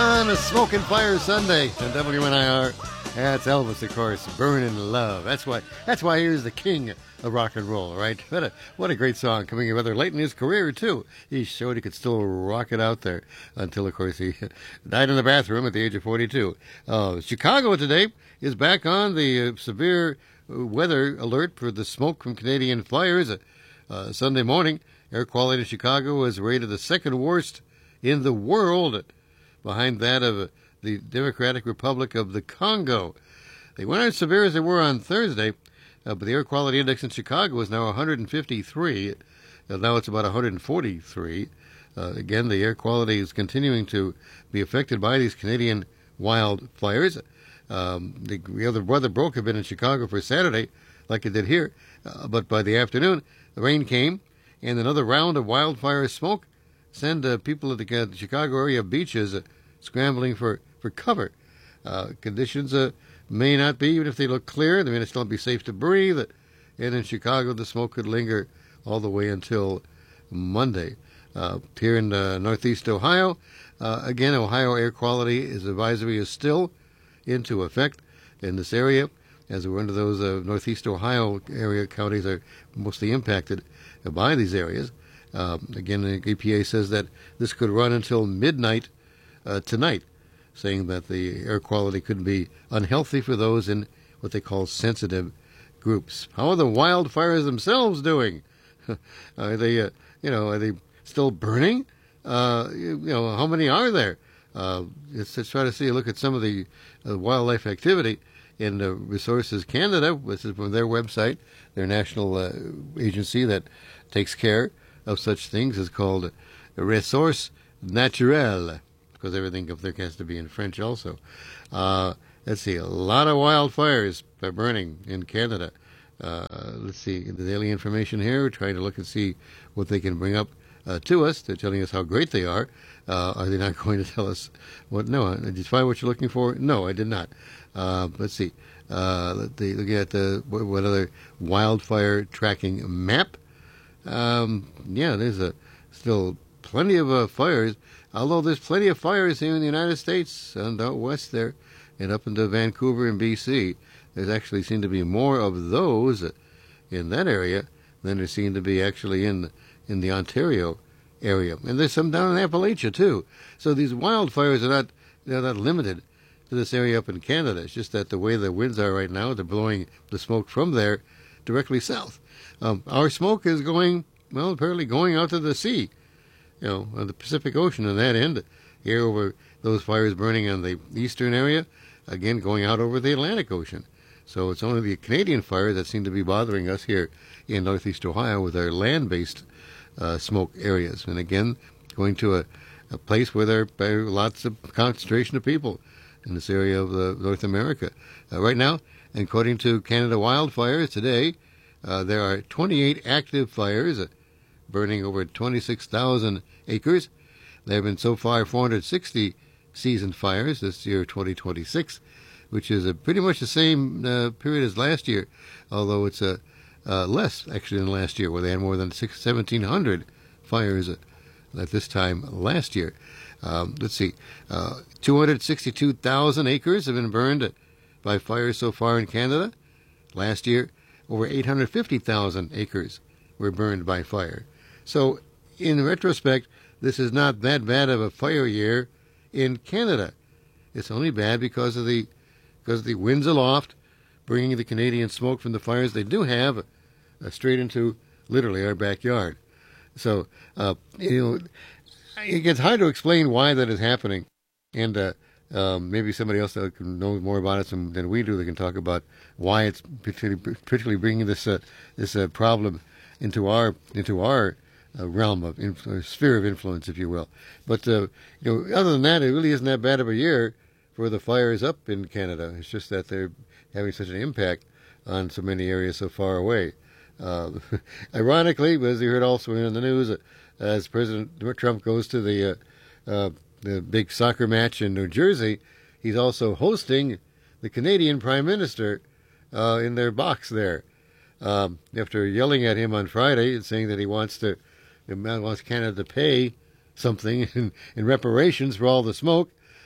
on a Smoke and Fire Sunday on WNIR. That's Elvis, of course, Burning Love. That's why he was the king of rock and roll, right? What a great song, coming in rather late in his career, too. He showed he could still rock it out there until, of course, he died in the bathroom at the age of 42. Chicago today is back on the severe weather alert for the smoke from Canadian fires. Sunday morning, air quality in Chicago was rated the second worst in the world, behind that of the Democratic Republic of the Congo. They weren't as severe as they were on Thursday, but the air quality index in Chicago is now 153. Now it's about 143. Again, the air quality is continuing to be affected by these Canadian wildfires. The weather broke a bit in Chicago for Saturday, like it did here, but by the afternoon, the rain came, and another round of wildfire smoke sent people at the Chicago area beaches scrambling for cover. Conditions may not be, even if they look clear, they may still be safe to breathe. And in Chicago, the smoke could linger all the way until Monday. Here in northeast Ohio, again, Ohio air quality advisory is still into effect in this area, as we're into those northeast Ohio area counties are mostly impacted by these areas. Again, the EPA says that this could run until midnight tonight, saying that the air quality could be unhealthy for those in what they call sensitive groups. How are the wildfires themselves doing? Are they, are they still burning? How many are there? Let's try to look at some of the wildlife activity in Resources Canada. This is from their website. Their national agency that takes care of such things is called Ressources Naturelles, because everything up there has to be in French also. Let's see, a lot of wildfires are burning in Canada. Let's see, the daily information here, we're trying to look and see what they can bring up to us. They're telling us how great they are. Are they not going to tell us what? No, did you find what you're looking for? No, I did not. Let's see. Looking at what other wildfire tracking map. There's still plenty of fires, although there's plenty of fires here in the United States and out west there and up into Vancouver and BC. There's actually seem to be more of those in that area than there seem to be actually in the Ontario area. And there's some down in Appalachia too. So these wildfires they're not limited to this area up in Canada. It's just that the way the winds are right now, they're blowing the smoke from there directly south. Our smoke is apparently going out to the sea, on the Pacific Ocean on that end. Here over those fires burning on the eastern area, again going out over the Atlantic Ocean. So it's only the Canadian fires that seem to be bothering us here in northeast Ohio with our land-based smoke areas. And again, going to a place where there are lots of concentration of people in this area of North America. Right now, according to Canada Wildfires today, there are 28 active fires burning over 26,000 acres. There have been so far 460 season fires this year, 2026, which is pretty much the same period as last year, although it's less actually than last year, where they had more than 1,700 fires at this time last year. Let's see, 262,000 acres have been burned by fires so far in Canada. Last year, over 850,000 acres were burned by fire. So, in retrospect, this is not that bad of a fire year in Canada. It's only bad because of the winds aloft, bringing the Canadian smoke from the fires they do have straight into literally our backyard. So, it gets hard to explain why that is happening, and maybe somebody else that can know more about it than we do, they can talk about why it's particularly bringing this problem into our realm of sphere of influence, if you will. But other than that, it really isn't that bad of a year for the fires up in Canada. It's just that they're having such an impact on so many areas so far away. Ironically, as you heard also in the news, as President Trump goes to the big soccer match in New Jersey, he's also hosting the Canadian Prime Minister in their box there. After yelling at him on Friday and saying that he wants Canada to pay something in reparations for all the smoke,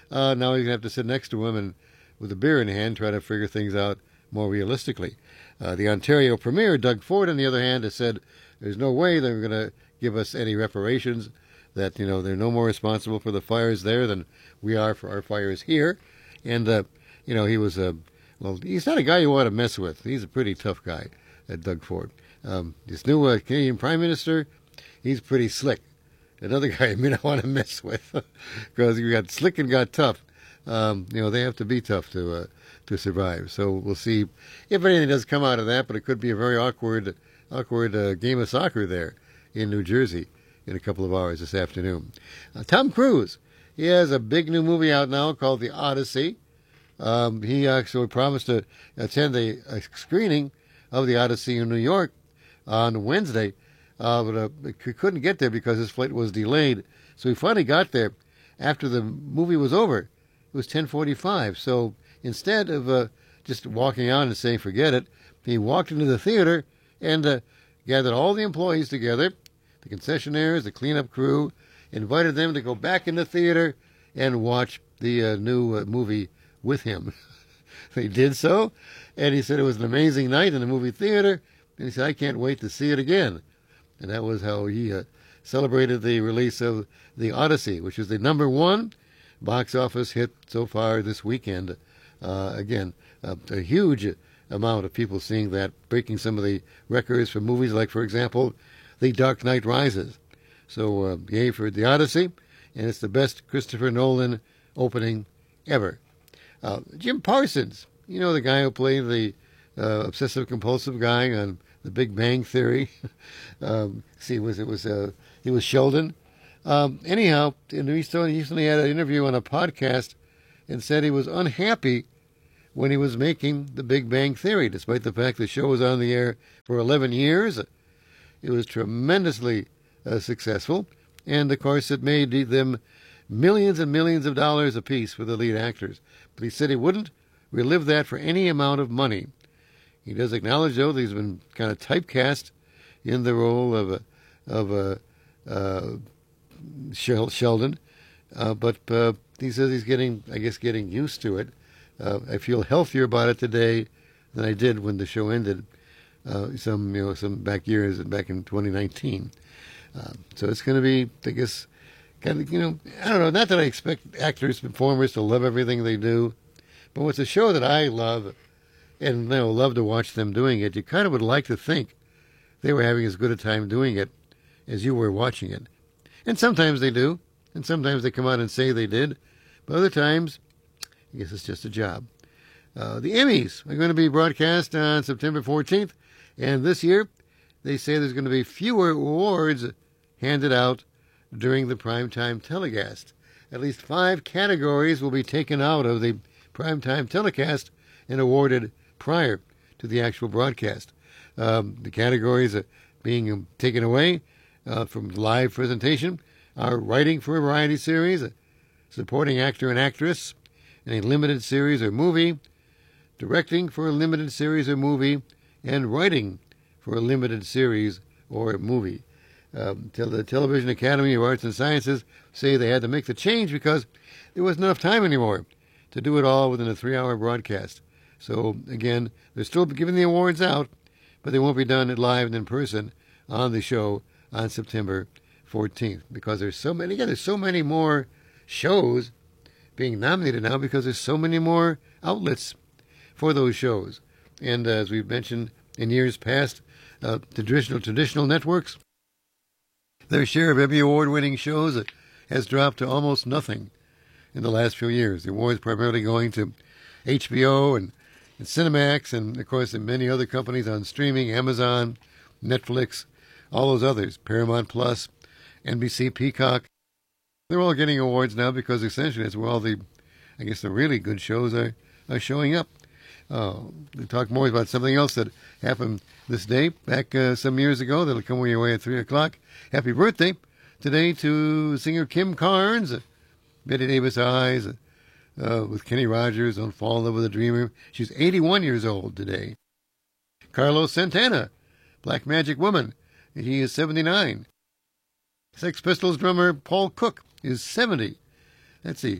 Now he's going to have to sit next to him and with a beer in hand try to figure things out more realistically. The Ontario Premier, Doug Ford, on the other hand, has said there's no way they're going to give us any reparations, that, they're no more responsible for the fires there than we are for our fires here. And, he was, he's not a guy you want to mess with. He's a pretty tough guy, Doug Ford. This new Canadian Prime Minister, he's pretty slick. Another guy you may not want to mess with because you got slick and got tough. They have to be tough to survive. So we'll see if anything does come out of that, but it could be a very awkward game of soccer there in New Jersey in a couple of hours this afternoon. Tom Cruise, he has a big new movie out now called The Odyssey. He actually promised to attend a screening of The Odyssey in New York on Wednesday, but he couldn't get there because his flight was delayed. So he finally got there after the movie was over. It was 10:45. So instead of just walking out and saying forget it, he walked into the theater and gathered all the employees together, the concessionaires, the cleanup crew, invited them to go back in the theater and watch the new movie with him. They did so, and he said it was an amazing night in the movie theater, and he said, I can't wait to see it again. And that was how he celebrated the release of The Odyssey, which is the #1 box office hit so far this weekend. Again, a huge amount of people seeing that, breaking some of the records for movies like, for example, The Dark Knight Rises. So, yay for The Odyssey, and it's the best Christopher Nolan opening ever. Jim Parsons, the guy who played the obsessive-compulsive guy on The Big Bang Theory. He was Sheldon. Anyhow, he recently had an interview on a podcast and said he was unhappy when he was making The Big Bang Theory, despite the fact the show was on the air for 11 years. It was tremendously successful, and of course it made them millions and millions of dollars apiece for the lead actors. But he said he wouldn't relive that for any amount of money. He does acknowledge, though, that he's been kind of typecast in the role of Sheldon, but he says he's getting used to it. I feel healthier about it today than I did when the show ended. Some back in 2019. So it's going to be, I guess, kind of, I don't know. Not that I expect actors, performers to love everything they do, but it's a show that I love, and love to watch them doing it. You kind of would like to think they were having as good a time doing it as you were watching it. And sometimes they do, and sometimes they come out and say they did, but other times, I guess it's just a job. The Emmys are going to be broadcast on September 14th, and this year they say there's going to be fewer awards handed out during the primetime telecast. At least 5 categories will be taken out of the primetime telecast and awarded prior to the actual broadcast. The categories being taken away from live presentation are writing for a variety series, supporting actor and actress in a limited series or movie, directing for a limited series or movie, and writing for a limited series or movie. The Television Academy of Arts and Sciences say they had to make the change because there wasn't enough time anymore to do it all within a 3-hour broadcast. So, again, they're still giving the awards out, but they won't be done live and in person on the show on September 14th because there's so many more shows being nominated now because there's so many more outlets for those shows. And as we've mentioned in years past, the traditional networks, their share of Emmy Award-winning shows has dropped to almost nothing in the last few years. The awards primarily going to HBO and Cinemax and, of course, and many other companies on streaming, Amazon, Netflix, all those others, Paramount Plus, NBC, Peacock. They're all getting awards now because essentially that's where all the really good shows are showing up. We'll talk more about something else that happened this day, back some years ago. That'll come your way at 3 o'clock. Happy birthday today to singer Kim Carnes, Betty Davis Eyes, with Kenny Rogers on Fall in Love with a Dreamer. She's 81 years old today. Carlos Santana, Black Magic Woman, he is 79. Sex Pistols drummer Paul Cook is 70. Let's see.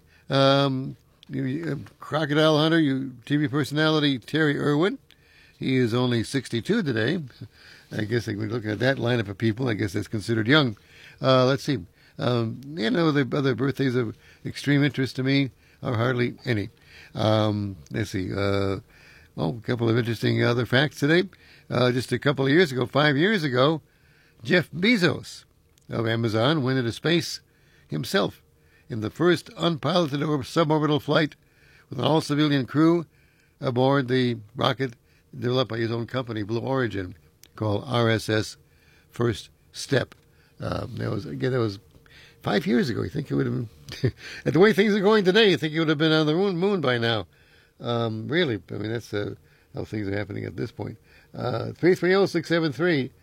Crocodile Hunter, TV personality Terry Irwin. He is only 62 today. I guess we're looking at that lineup of people. I guess that's considered young. Let's see. The other birthdays of extreme interest to me are hardly any. Let's see. A couple of interesting other facts today. Just a couple of years ago, 5 years ago, Jeff Bezos of Amazon went into space himself in the first unpiloted suborbital flight with an all-civilian crew aboard the rocket developed by his own company, Blue Origin, called RSS First Step. That was 5 years ago. You think it would have been, at the way things are going today, you think it would have been on the moon by now. Really, I mean, that's how things are happening at this point. 330-673-1234,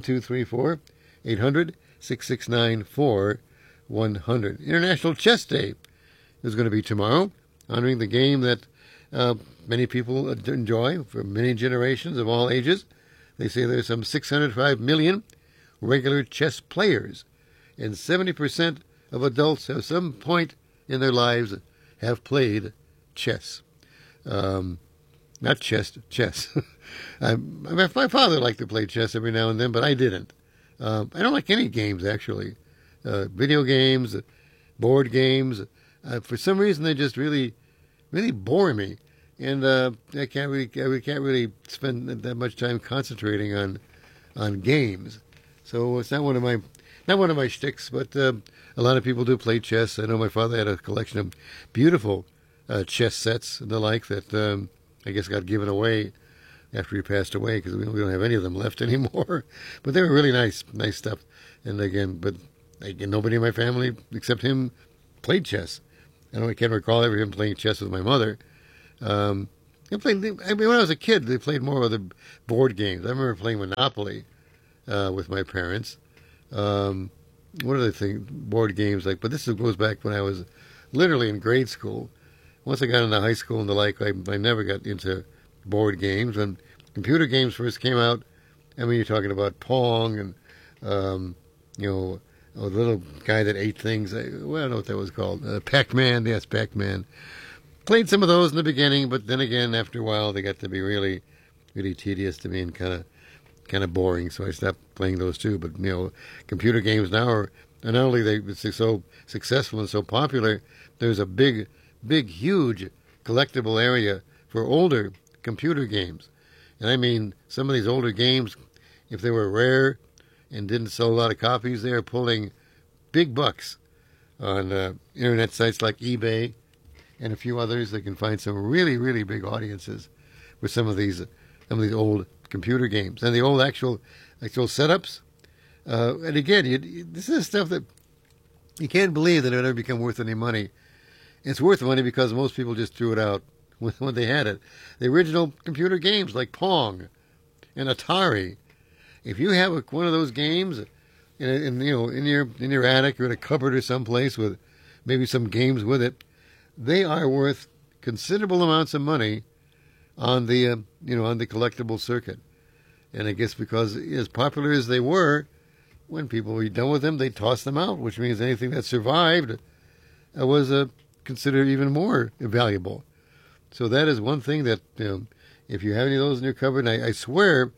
800-669-4100. International Chess Day is going to be tomorrow, honoring the game that many people enjoy for many generations of all ages. They say there's some 605 million regular chess players, and 70% of adults at some point in their lives have played chess. Not chess. My father liked to play chess every now and then, but I didn't. I don't like any games, actually. Video games, board games. For some reason, they just really, really bore me. And I can't really spend that much time concentrating on games. So it's not one of my shticks, but a lot of people do play chess. I know my father had a collection of beautiful chess sets and the like that I guess got given away after he passed away because we don't have any of them left anymore. But they were really nice stuff. And again, nobody in my family except him played chess. I can't recall ever him playing chess with my mother. When I was a kid, they played more of the board games. I remember playing Monopoly with my parents. What other things, board games like? But this goes back when I was literally in grade school. Once I got into high school and the like, I never got into board games. When computer games first came out, I mean, you're talking about Pong and, the little guy that ate things. I don't know what that was called. Pac-Man, yes, Pac-Man. Played some of those in the beginning, but then again, after a while, they got to be really, really tedious to me and kind of boring. So I stopped playing those too. But computer games now are not only they're so successful and so popular. There's a big, huge collectible area for older computer games, and I mean some of these older games, if they were rare and didn't sell a lot of copies, they are pulling big bucks on internet sites like eBay and a few others. They can find some really, really big audiences with some of these old computer games and the old actual setups. And again, this is stuff that you can't believe that it would ever become worth any money. It's worth money because most people just threw it out when they had it. The original computer games like Pong and Atari. If you have one of those games in your attic or in a cupboard or someplace with maybe some games with it, they are worth considerable amounts of money on the on the collectible circuit. And I guess because as popular as they were, when people were done with them, they tossed them out, which means anything that survived was considered even more valuable. So that is one thing that if you have any of those in your cupboard, and I swear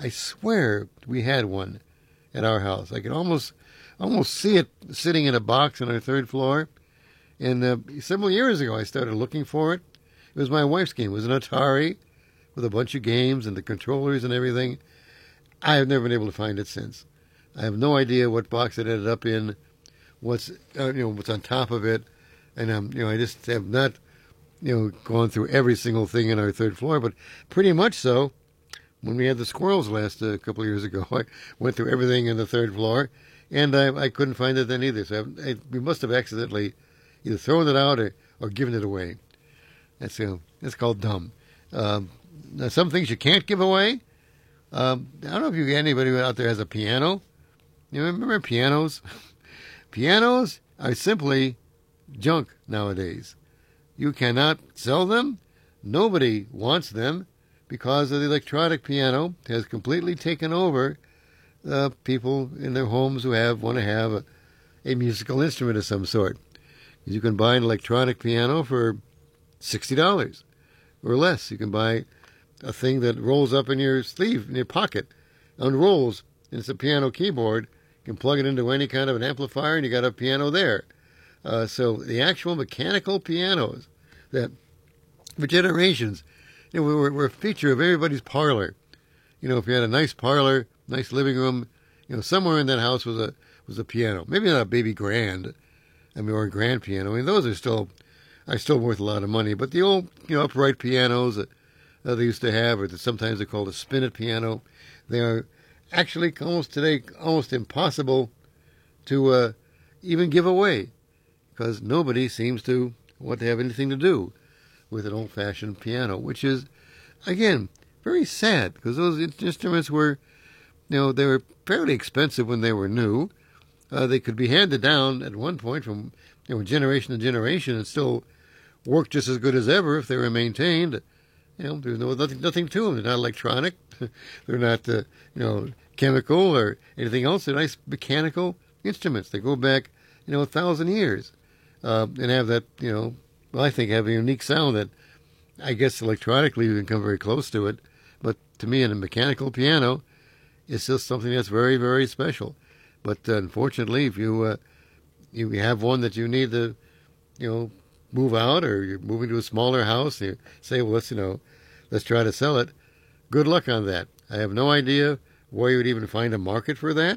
we had one at our house. I can almost see it sitting in a box on our third floor. And several years ago, I started looking for it. It was my wife's game. It was an Atari with a bunch of games and the controllers and everything. I have never been able to find it since. I have no idea what box it ended up in, what's on top of it, and I just have not gone through every single thing in our third floor, but pretty much so. When we had the squirrels last couple of years ago, I went through everything in the third floor, and I couldn't find it then either. So we must have accidentally either thrown it out or given it away. That's called dumb. Now, some things you can't give away. I don't know if anybody out there has a piano. You remember pianos? Pianos are simply junk nowadays. You cannot sell them. Nobody wants them because the electronic piano has completely taken over people in their homes who want to have a musical instrument of some sort. is you can buy an electronic piano for $60 or less. You can buy a thing that rolls up in your sleeve, in your pocket, unrolls, and it's a piano keyboard. You can plug it into any kind of an amplifier, and you got a piano there. So the actual mechanical pianos that, for generations, were a feature of everybody's parlor. If you had a nice parlor, nice living room, somewhere in that house was a piano. Maybe not a baby grand, or a grand piano. Those are still worth a lot of money. But the old, upright pianos that they used to have, or that sometimes they're called a spinet piano, they are actually almost impossible to even give away, because nobody seems to want to have anything to do with an old-fashioned piano, which is, again, very sad, because those instruments were, they were fairly expensive when they were new. They could be handed down at one point from generation to generation and still work just as good as ever if they were maintained. There's nothing to them. They're not electronic. They're not, chemical or anything else. They're nice mechanical instruments. They go back, 1,000 years, and have that, I think have a unique sound that I guess electronically you can come very close to it. But to me, in a mechanical piano, it's just something that's very, very special. But unfortunately, if you have one that you need to, move out, or you're moving to a smaller house, and you say, well, let's try to sell it. Good luck on that. I have no idea where you would even find a market for that.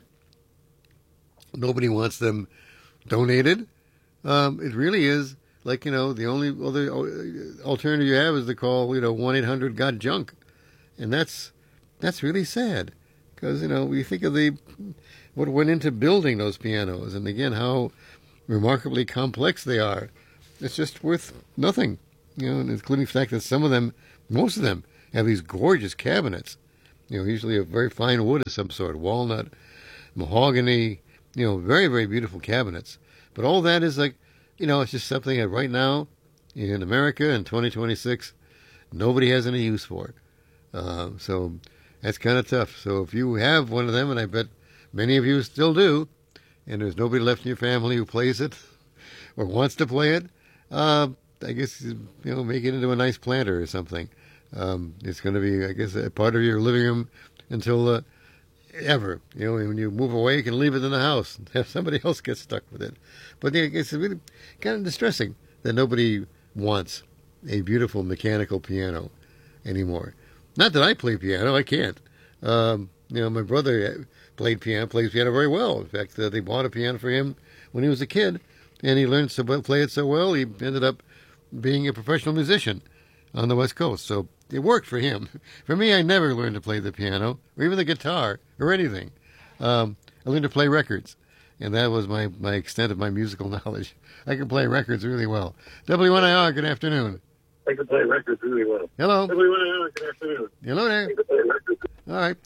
Nobody wants them donated. It really is like, the only other alternative you have is to call, 1-800-GOT-JUNK. And that's really sad, because, we think of what went into building those pianos, and again, how remarkably complex they are. It's just worth nothing, including the fact that most of them, have these gorgeous cabinets, usually of very fine wood of some sort, walnut, mahogany, very, very beautiful cabinets. But all that is like, it's just something that right now in America in 2026, nobody has any use for. So that's kind of tough. So if you have one of them, and I bet many of you still do, and there's nobody left in your family who plays it or wants to play it, I guess, make it into a nice planter or something. It's going to be, I guess, a part of your living room until ever. When you move away, you can leave it in the house and have somebody else get stuck with it. But it's really kind of distressing that nobody wants a beautiful mechanical piano anymore. Not that I play piano, I can't. My brother plays piano very well. In fact, they bought a piano for him when he was a kid, and he learned to play it so well, he ended up being a professional musician on the West Coast. So it worked for him. For me, I never learned to play the piano or even the guitar or anything. I learned to play records, and that was my extent of my musical knowledge. I can play records really well. W1IR, good afternoon. I can play records really well. Hello. W1IR, good afternoon. Hello there. I can play records. All right,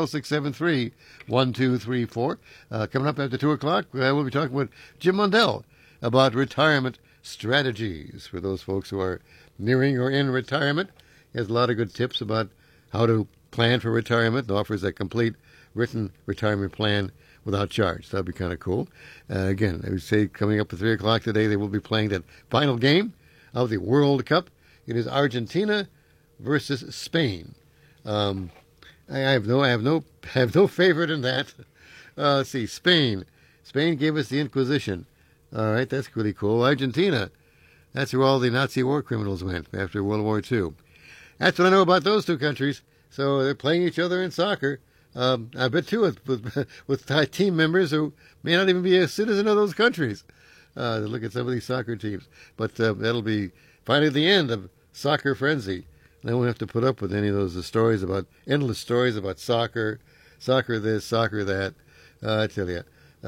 330-673-1234. Coming up after 2 o'clock, we'll be talking with Jim Mundell about retirement strategies for those folks who are nearing or in retirement. He has a lot of good tips about how to plan for retirement and offers a complete written retirement plan without charge. That'd be kind of cool. Again, I would say coming up at 3 o'clock today, they will be playing that final game of the World Cup. It is Argentina versus Spain. I have no favorite in that. Let's see, Spain. Spain gave us the Inquisition. All right, that's pretty cool. Argentina, that's where all the Nazi war criminals went after World War II. That's what I know about those two countries. So they're playing each other in soccer. I bet, too, with team members who may not even be a citizen of those countries. Look at some of these soccer teams. But that'll be finally the end of Soccer Frenzy. And I won't have to put up with any of those endless stories about soccer this, soccer that. I tell you.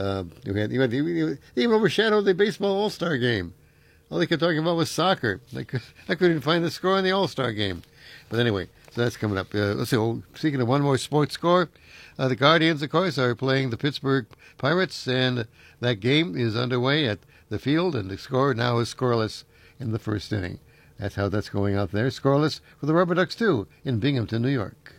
They even overshadowed the baseball All-Star game. All they kept talking about was soccer. I couldn't even find the score in the All-Star game. But anyway, so that's coming up. Let's see. Speaking of one more sports score, the Guardians, of course, are playing the Pittsburgh Pirates, and that game is underway at the field, and the score now is scoreless in the first inning. That's how that's going out there. Scoreless for the Rubber Ducks, too, in Binghamton, New York.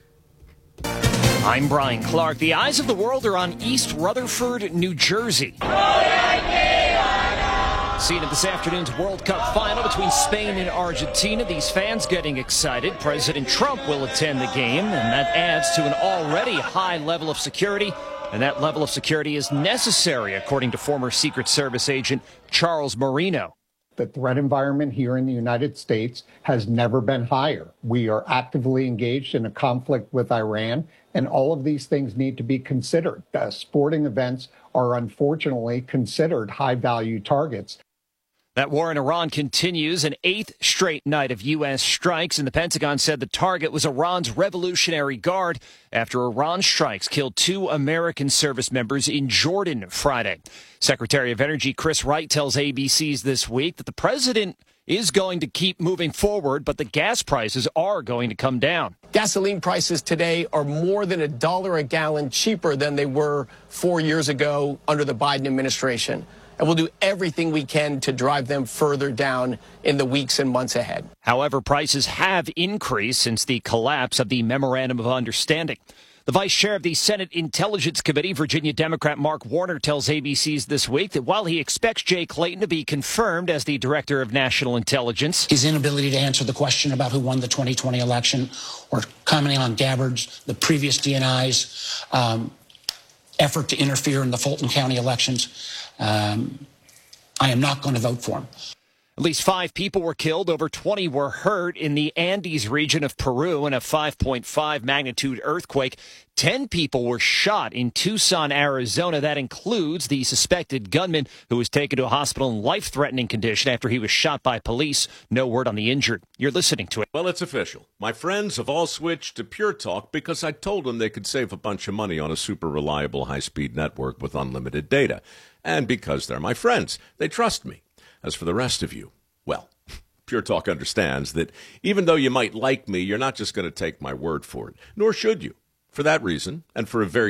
I'm Brian Clark. The eyes of the world are on East Rutherford, New Jersey. scene of this afternoon's World Cup final between Spain and Argentina. These fans getting excited. President Trump will attend the game, and that adds to an already high level of security. And that level of security is necessary, according to former Secret Service agent Charles Marino. The threat environment here in the United States has never been higher. We are actively engaged in a conflict with Iran, and all of these things need to be considered. Sporting events are unfortunately considered high-value targets. That war in Iran continues, an eighth straight night of U.S. strikes, and the Pentagon said the target was Iran's Revolutionary Guard after Iran strikes killed 2 American service members in Jordan Friday. Secretary of Energy Chris Wright tells ABC's This Week that the president is going to keep moving forward, but the gas prices are going to come down. Gasoline prices today are more than $1 a gallon cheaper than they were 4 years ago under the Biden administration. And we'll do everything we can to drive them further down in the weeks and months ahead. However, prices have increased since the collapse of the Memorandum of Understanding. The vice chair of the Senate Intelligence Committee, Virginia Democrat Mark Warner, tells ABC's This Week that while he expects Jay Clayton to be confirmed as the director of national intelligence, his inability to answer the question about who won the 2020 election or commenting on Gabbard's, the previous DNI's effort to interfere in the Fulton County elections, I am not going to vote for him. At least 5 people were killed, over 20 were hurt in the Andes region of Peru in a 5.5 magnitude earthquake. 10 people were shot in Tucson, Arizona. That includes the suspected gunman who was taken to a hospital in life-threatening condition after he was shot by police. No word on the injured. You're listening to it. Well, it's official. My friends have all switched to Pure Talk because I told them they could save a bunch of money on a super reliable high-speed network with unlimited data. And because they're my friends, they trust me. As for the rest of you, well, Pure Talk understands that even though you might like me, you're not just going to take my word for it, nor should you. For that reason, and for a very